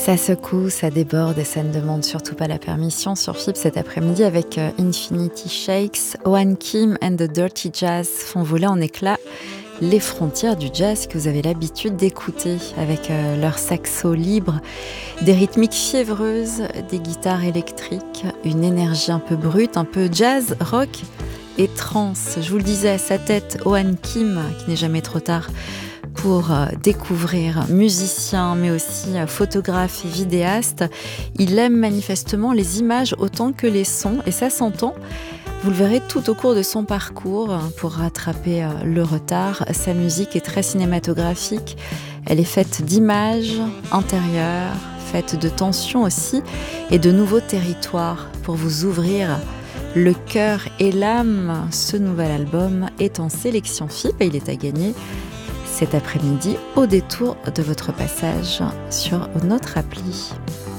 Ça secoue, ça déborde et ça ne demande surtout pas la permission sur FIP cet après-midi avec Infinity Shakes. Owen Kim and the Dirty Jazz font voler en éclats les frontières du jazz que vous avez l'habitude d'écouter avec leur saxo libre, des rythmiques fiévreuses, des guitares électriques, une énergie un peu brute, un peu jazz, rock et trance. Je vous le disais, à sa tête, Owen Kim, qui n'est jamais trop tard pour découvrir musicien, mais aussi photographe et vidéaste. Il aime manifestement les images autant que les sons, et ça s'entend. Vous le verrez tout au cours de son parcours pour rattraper le retard. Sa musique est très cinématographique. Elle est faite d'images intérieures, faite de tensions aussi, et de nouveaux territoires pour vous ouvrir le cœur et l'âme. Ce nouvel album est en sélection FIP et il est à gagner cet après-midi au détour de votre passage sur notre appli.